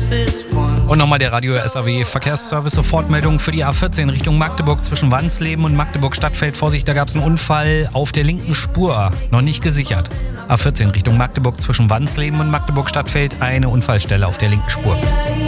Und nochmal der Radio SAW Verkehrsservice Sofortmeldung für die A14 Richtung Magdeburg zwischen Wansleben und Magdeburg Stadtfeld. Vorsicht, da gab es einen Unfall auf der linken Spur, noch nicht gesichert. A14 Richtung Magdeburg zwischen Wansleben und Magdeburg Stadtfeld, eine Unfallstelle auf der linken Spur.